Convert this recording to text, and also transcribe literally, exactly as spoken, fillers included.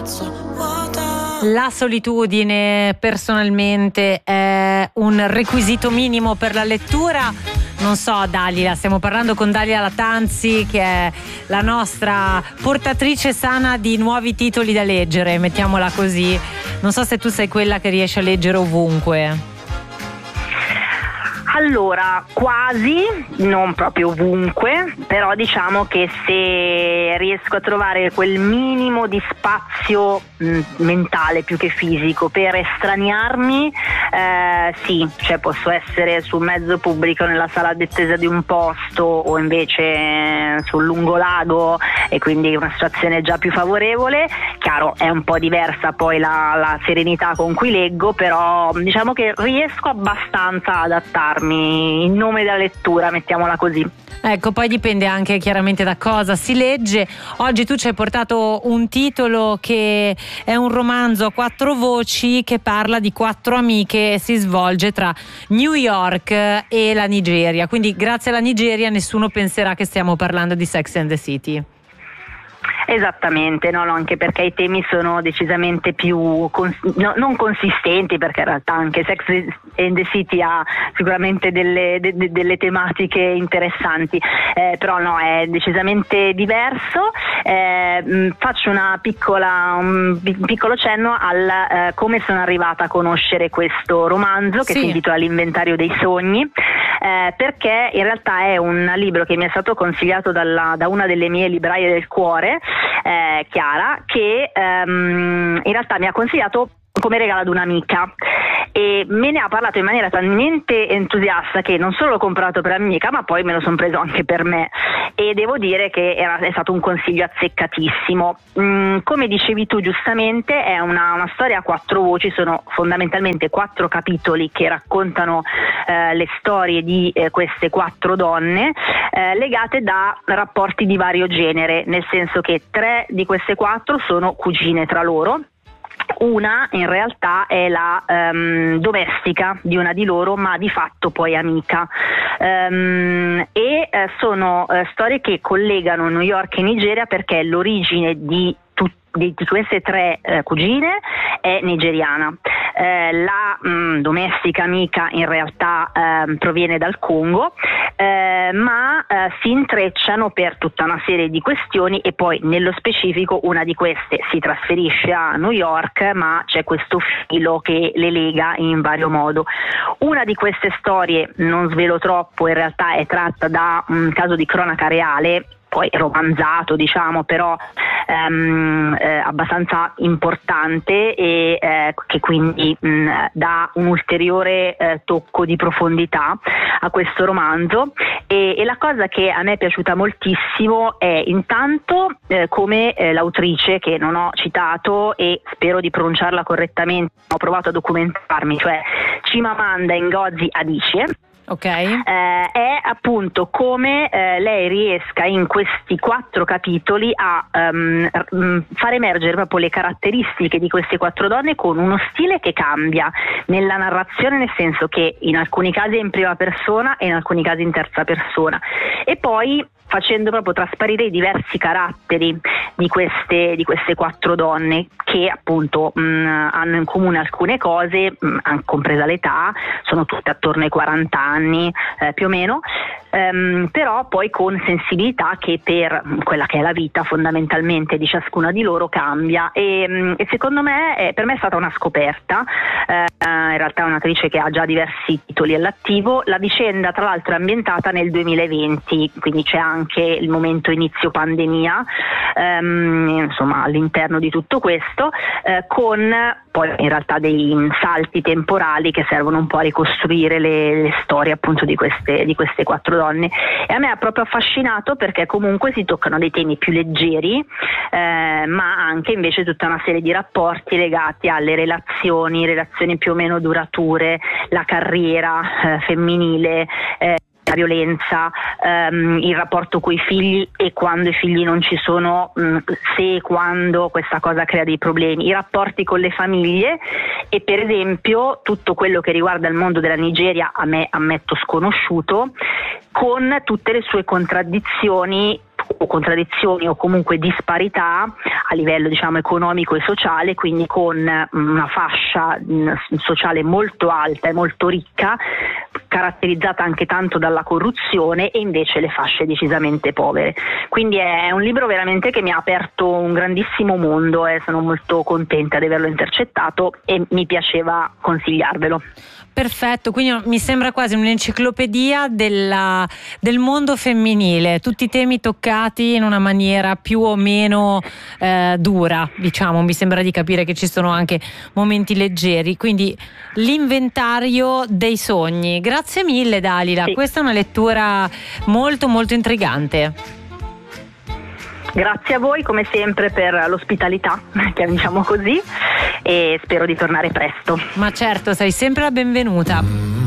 La solitudine personalmente è un requisito minimo per la lettura. Non so, Dalila, stiamo parlando con Dalila Latanzi, che è la nostra portatrice sana di nuovi titoli da leggere, mettiamola così. Non so se tu sei quella che riesce a leggere ovunque. Allora, quasi, non proprio ovunque, però diciamo che se riesco a trovare quel minimo di spazio mh, mentale più che fisico per estraniarmi, eh, sì, cioè posso essere sul mezzo pubblico nella sala d'attesa di un posto o invece sul lungolago e quindi una situazione già più favorevole. Chiaro, è un po' diversa poi la, la serenità con cui leggo, però diciamo che riesco abbastanza ad adattarmi in nome della lettura, mettiamola così. Ecco, poi dipende anche chiaramente da cosa si legge. Oggi tu ci hai portato un titolo che è un romanzo a quattro voci che parla di quattro amiche e si svolge tra New York e la Nigeria, quindi grazie alla Nigeria nessuno penserà che stiamo parlando di Sex and the City. Esattamente, no, no, anche perché i temi sono decisamente più cons- no, non consistenti, perché in realtà anche Sex and the City ha sicuramente delle, de- de- delle tematiche interessanti, eh, però no, è decisamente diverso. Eh, mh, faccio una piccola, un piccolo cenno al eh, come sono arrivata a conoscere questo romanzo che sì. si intitola L'inventario dei sogni, eh, perché in realtà è un libro che mi è stato consigliato dalla, da una delle mie libraie del cuore, Eh, Chiara, che ehm, in realtà mi ha consigliato come regalo ad un'amica e me ne ha parlato in maniera talmente entusiasta che non solo l'ho comprato per l'amica ma poi me lo sono preso anche per me, e devo dire che era, è stato un consiglio azzeccatissimo. Mm, come dicevi tu giustamente, è una, una storia a quattro voci, sono fondamentalmente quattro capitoli che raccontano eh, le storie di eh, queste quattro donne eh, legate da rapporti di vario genere, nel senso che tre di queste quattro sono cugine tra loro. Una in realtà è la um, domestica di una di loro, ma di fatto poi amica, um, e uh, sono uh, storie che collegano New York e Nigeria, perché l'origine di Di, di queste tre eh, cugine è nigeriana. Eh, la mh, domestica amica in realtà eh, proviene dal Congo, eh, ma eh, si intrecciano per tutta una serie di questioni, e poi nello specifico una di queste si trasferisce a New York, ma c'è questo filo che le lega in vario modo. Una di queste storie, non svelo troppo, in realtà è tratta da un caso di cronaca reale, poi romanzato diciamo, però ehm, eh, abbastanza importante e eh, che quindi mh, dà un ulteriore eh, tocco di profondità a questo romanzo, e, e la cosa che a me è piaciuta moltissimo è intanto eh, come eh, l'autrice, che non ho citato e spero di pronunciarla correttamente, ho provato a documentarmi, cioè Chimamanda Ngozi Adichie. Okay. Eh, è appunto come eh, lei riesca in questi quattro capitoli a um, far emergere proprio le caratteristiche di queste quattro donne, con uno stile che cambia nella narrazione, nel senso che in alcuni casi è in prima persona e in alcuni casi in terza persona, e poi facendo proprio trasparire i diversi caratteri di queste, di queste quattro donne, che appunto mh, hanno in comune alcune cose, mh, compresa l'età, sono tutte attorno ai quaranta anni eh, più o meno, ehm, però poi con sensibilità che per quella che è la vita fondamentalmente di ciascuna di loro cambia, e, mh, e secondo me eh, per me è stata una scoperta. Eh, in realtà è un'attrice che ha già diversi titoli all'attivo. La vicenda tra l'altro è ambientata nel duemilaventi, quindi c'è anche il momento inizio pandemia, ehm, insomma all'interno di tutto questo, eh, con poi in realtà dei salti temporali che servono un po' a ricostruire le, le storie appunto di queste, di queste quattro donne, e a me ha proprio affascinato perché comunque si toccano dei temi più leggeri, eh, ma anche invece tutta una serie di rapporti legati alle relazioni, relazioni più o meno durature, la carriera eh, femminile, eh, la violenza, ehm, il rapporto coi figli e quando i figli non ci sono, mh, se e quando questa cosa crea dei problemi, i rapporti con le famiglie, e per esempio tutto quello che riguarda il mondo della Nigeria, a me ammetto sconosciuto, con tutte le sue contraddizioni o contraddizioni o comunque disparità a livello, diciamo, economico e sociale, quindi con una fascia mh, sociale molto alta e molto ricca, caratterizzata anche tanto dalla corruzione, e invece le fasce decisamente povere. Quindi è un libro veramente che mi ha aperto un grandissimo mondo e sono molto contenta di averlo intercettato e mi piaceva consigliarvelo. Perfetto, quindi mi sembra quasi un'enciclopedia della, del mondo femminile, tutti i temi toccati in una maniera più o meno eh, dura, diciamo. Mi sembra di capire che ci sono anche momenti leggeri, quindi l'inventario dei sogni. Grazie mille Dalila, sì. Questa è una lettura molto molto intrigante. Grazie a voi come sempre per l'ospitalità, diciamo così, e spero di tornare presto. Ma certo, sei sempre la benvenuta.